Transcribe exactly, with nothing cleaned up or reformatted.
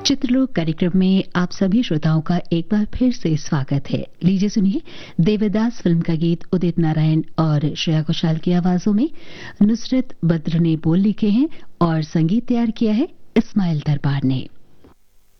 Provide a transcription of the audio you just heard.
चित्रलोक कार्यक्रम में आप सभी श्रोताओं का एक बार फिर से स्वागत है। लीजिए सुनिए देवदास फिल्म का गीत उदित नारायण और श्रेया घोषाल की आवाजों में नुसरत बद्र ने बोल लिखे हैं और संगीत तैयार किया है इस्माइल दरबार ने।